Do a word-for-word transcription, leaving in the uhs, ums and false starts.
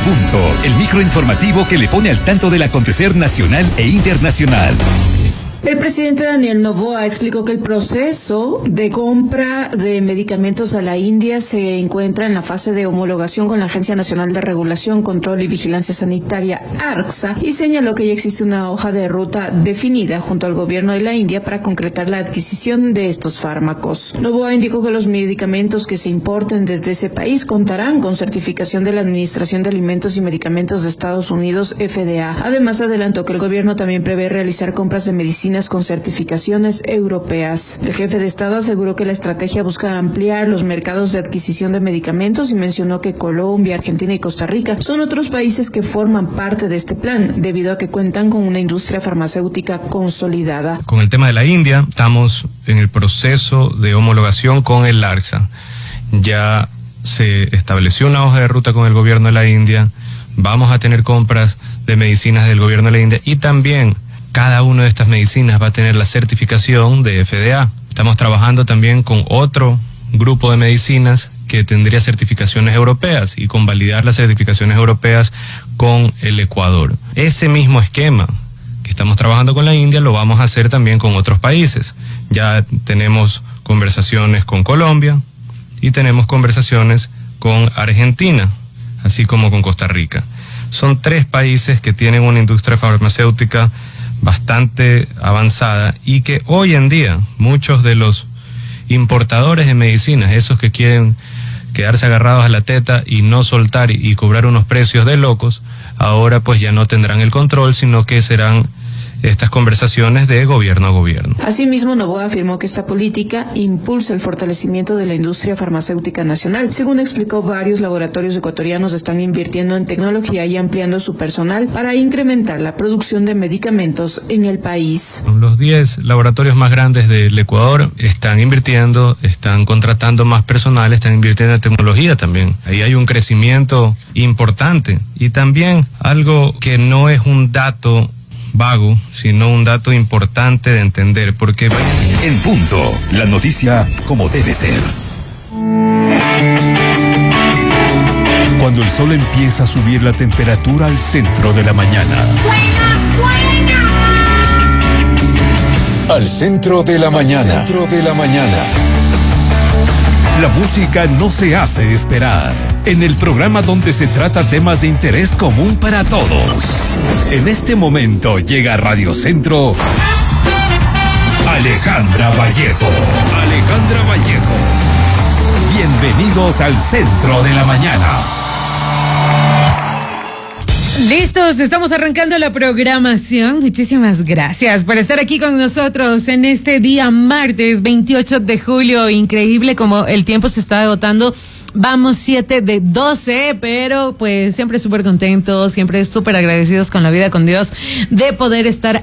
Punto, el microinformativo que le pone al tanto del acontecer nacional e internacional. El presidente Daniel Noboa explicó que el proceso de compra de medicamentos a la India se encuentra en la fase de homologación con la Agencia Nacional de Regulación, Control y Vigilancia Sanitaria, ARCSA, y señaló que ya existe una hoja de ruta definida junto al gobierno de la India para concretar la adquisición de estos fármacos. Noboa indicó que los medicamentos que se importen desde ese país contarán con certificación de la Administración de Alimentos y Medicamentos de Estados Unidos, F D A. Además, adelantó que el gobierno también prevé realizar compras de medicinas con certificaciones europeas. El jefe de Estado aseguró que la estrategia busca ampliar los mercados de adquisición de medicamentos y mencionó que Colombia, Argentina y Costa Rica son otros países que forman parte de este plan, debido a que cuentan con una industria farmacéutica consolidada. Con el tema de la India, estamos en el proceso de homologación con el ARCSA. Ya se estableció una hoja de ruta con el gobierno de la India, vamos a tener compras de medicinas del gobierno de la India y también cada una de estas medicinas va a tener la certificación de F D A. Estamos trabajando también con otro grupo de medicinas que tendría certificaciones europeas y con validar las certificaciones europeas con el Ecuador. Ese mismo esquema que estamos trabajando con la India lo vamos a hacer también con otros países. Ya tenemos conversaciones con Colombia y tenemos conversaciones con Argentina, así como con Costa Rica. Son tres países que tienen una industria farmacéutica bastante avanzada y que hoy en día muchos de los importadores de medicinas, esos que quieren quedarse agarrados a la teta y no soltar y, y cobrar unos precios de locos, ahora pues ya no tendrán el control, sino que serán estas conversaciones de gobierno a gobierno. Asimismo, Noboa afirmó que esta política impulsa el fortalecimiento de la industria farmacéutica nacional. Según explicó, varios laboratorios ecuatorianos están invirtiendo en tecnología y ampliando su personal para incrementar la producción de medicamentos en el país. Los diez laboratorios más grandes del Ecuador están invirtiendo, están contratando más personal, están invirtiendo en tecnología también. Ahí hay un crecimiento importante y también algo que no es un dato vago, sino un dato importante de entender, porque... En punto, la noticia como debe ser. Cuando el sol empieza a subir la temperatura al centro de la mañana. ¡Buena, buena! Al centro de la mañana. Al centro de la mañana. La música no se hace esperar. En el programa donde se trata temas de interés común para todos. En este momento llega a Radio Centro Alejandra Vallejo. Alejandra Vallejo. Bienvenidos al centro de la mañana. Listos, estamos arrancando la programación. Muchísimas gracias por estar aquí con nosotros en este día martes veintiocho de julio. Increíble como el tiempo se está agotando. Vamos siete de doce, pero pues siempre súper contentos, siempre súper agradecidos con la vida, con Dios, de poder estar